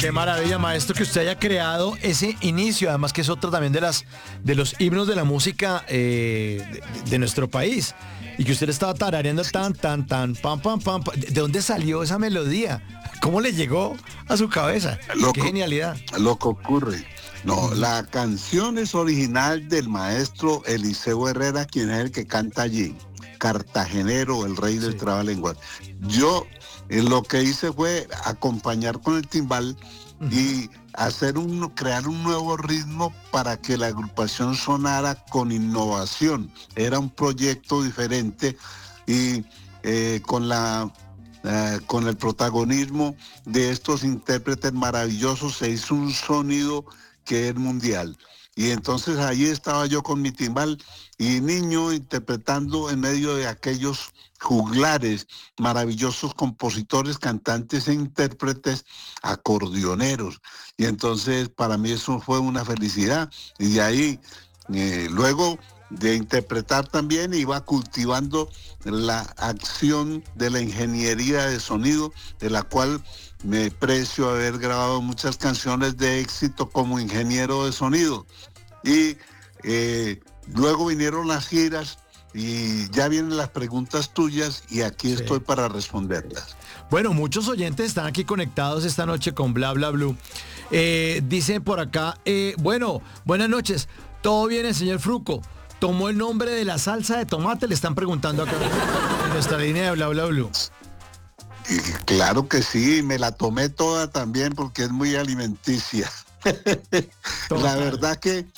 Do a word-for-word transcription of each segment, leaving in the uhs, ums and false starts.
Qué maravilla, maestro, que usted haya creado ese inicio, además que es otro también de las de los himnos de la música eh, de, de nuestro país. Y que usted estaba tarareando tan, tan, tan, pam, pam, pam, pam. ¿De dónde salió esa melodía? ¿Cómo le llegó a su cabeza? Lo Qué que- genialidad. Lo que ocurre. No, la canción es original del maestro Eliseo Herrera, quien es el que canta allí. Cartagenero, el rey del Sí. trabalenguas. Yo eh, lo que hice fue acompañar con el timbal y hacer un, crear un nuevo ritmo para que la agrupación sonara con innovación. Era un proyecto diferente y eh, con la eh, con el protagonismo de estos intérpretes maravillosos se hizo un sonido que es mundial. Y entonces allí estaba yo con mi timbal y niño interpretando en medio de aquellos juglares, maravillosos compositores, cantantes e intérpretes, acordeoneros. Y entonces para mí eso fue una felicidad. Y de ahí, eh, luego de interpretar también, iba cultivando la acción de la ingeniería de sonido, de la cual me precio haber grabado muchas canciones de éxito como ingeniero de sonido. Y eh, luego vinieron las giras y ya vienen las preguntas tuyas y aquí Sí. estoy para responderlas. Bueno, muchos oyentes están aquí conectados esta noche con Bla Bla Blue. Eh, dicen por acá, eh, bueno, buenas noches. ¿Todo bien, el señor Fruco? ¿Tomó el nombre de la salsa de tomate? Le están preguntando acá en nuestra línea de Bla Bla Blue. Y claro que sí, me la tomé toda también porque es muy alimenticia. Total. La verdad que eh,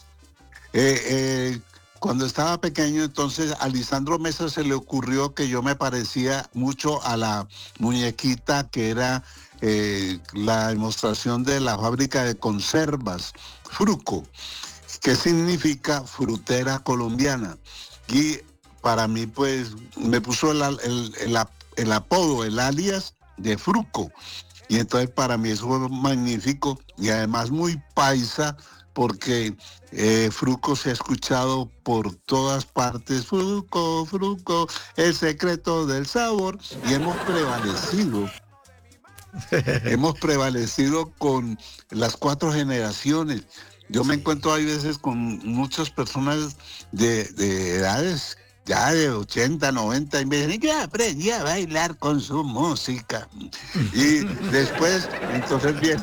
eh, cuando estaba pequeño, entonces a Lisandro Mesa se le ocurrió que yo me parecía mucho a la muñequita que era eh, la demostración de la fábrica de conservas, Fruco, que significa frutera colombiana. Y para mí, pues, me puso el, el, el, el apodo, el alias de Fruco. Y entonces para mí eso fue magnífico y además muy paisa, porque eh, Fruco se ha escuchado por todas partes. Fruco, Fruco, el secreto del sabor. Y hemos prevalecido. hemos prevalecido con las cuatro generaciones. Yo me encuentro hay veces con muchas personas de, de edades ya de ochenta, noventa, y me dicen, ya aprendí a bailar con su música. Y después, entonces bien,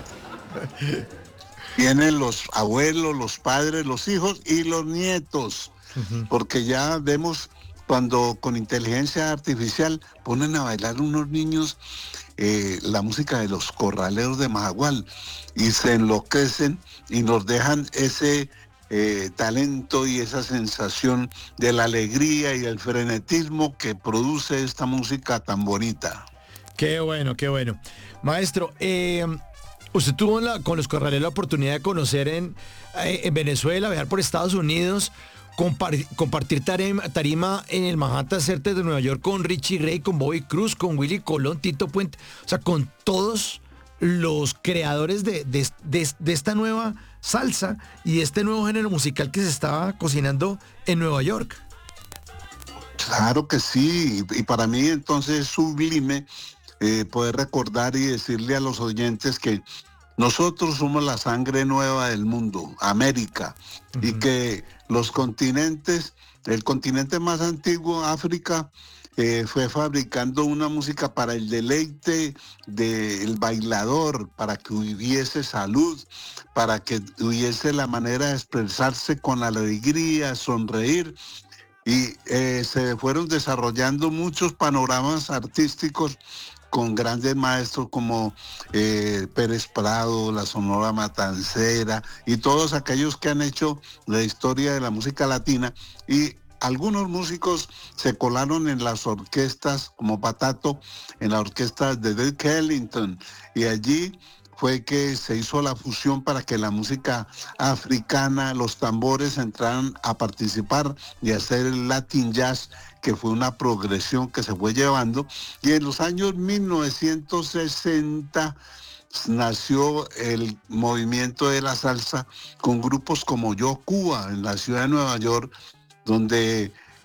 vienen los abuelos, los padres, los hijos y los nietos, porque ya vemos cuando con inteligencia artificial ponen a bailar unos niños eh, la música de los corraleros de Majagual y se enloquecen y nos dejan ese eh, talento y esa sensación de la alegría y el frenetismo que produce esta música tan bonita. Qué bueno, qué bueno. Maestro, eh, usted tuvo la, con los corraleros la oportunidad de conocer en, eh, en Venezuela, viajar por Estados Unidos, compar compartir tarima, tarima en el Manhattan Center de Nueva York con Richie Ray, con Bobby Cruz, con Willy Colón, Tito Puente, o sea, con todos los creadores de, de, de, de esta nueva salsa y este nuevo género musical que se estaba cocinando en Nueva York. Claro que sí, y para mí entonces es sublime eh, poder recordar y decirle a los oyentes que nosotros somos la sangre nueva del mundo, América, uh-huh. y que los continentes, el continente más antiguo, África, eh, fue fabricando una música para el deleite del bailador, para que hubiese salud, para que hubiese la manera de expresarse con alegría, sonreír. Y eh, se fueron desarrollando muchos panoramas artísticos con grandes maestros como eh, Pérez Prado, la Sonora Matancera y todos aquellos que han hecho la historia de la música latina. Y algunos músicos se colaron en las orquestas como Patato, en la orquesta de Duke Ellington, y allí fue que se hizo la fusión para que la música africana, los tambores entraran a participar y hacer el Latin Jazz, que fue una progresión que se fue llevando. Y en los años mil novecientos sesenta nació el movimiento de la salsa con grupos como Yo Cuba en la ciudad de Nueva York, donde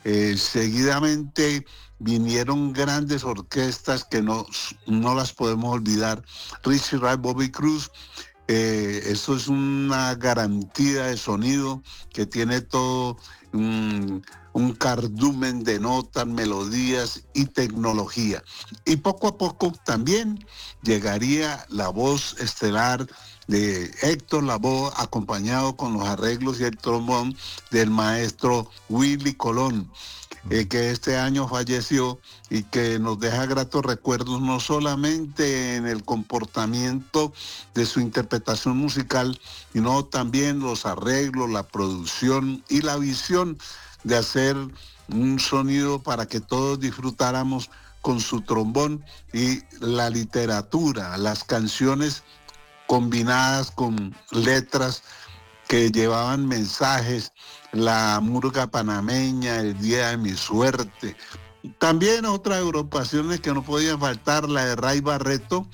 Eh, seguidamente vinieron grandes orquestas que no, no las podemos olvidar. Richie Ray, Bobby Cruz. Eh, eso es una garantía de sonido que tiene todo un, un cardumen de notas, melodías y tecnología. Y poco a poco también llegaría la voz estelar de Héctor Lavoe, acompañado con los arreglos y el trombón del maestro Willy Colón, eh, que este año falleció y que nos deja gratos recuerdos no solamente en el comportamiento de su interpretación musical, sino también los arreglos, la producción y la visión de hacer un sonido para que todos disfrutáramos con su trombón, y la literatura, las canciones combinadas con letras que llevaban mensajes, la murga panameña, el día de mi suerte. También otras agrupaciones que no podían faltar, la de Ray Barreto,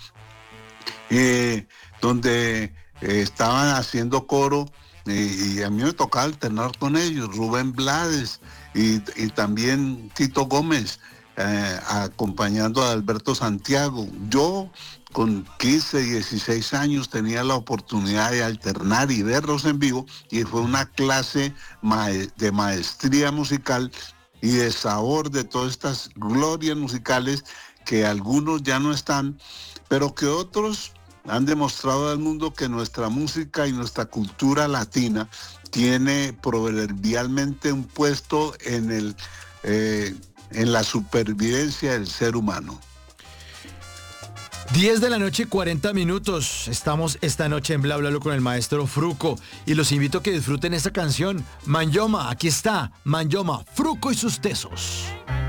eh, donde eh, estaban haciendo coro, eh, y a mí me tocaba alternar con ellos, Rubén Blades y, y también Tito Gómez, eh, acompañando a Alberto Santiago. Yo con quince, dieciséis años tenía la oportunidad de alternar y verlos en vivo, y fue una clase de maestría musical y de sabor de todas estas glorias musicales que algunos ya no están, pero que otros han demostrado al mundo que nuestra música y nuestra cultura latina tiene proverbialmente un puesto en el, eh, en la supervivencia del ser humano. diez de la noche, cuarenta minutos. Estamos esta noche en Bla Bla Blue con el maestro Fruco y los invito a que disfruten esta canción. Manyoma, aquí está. Manyoma, Fruco y sus tesos.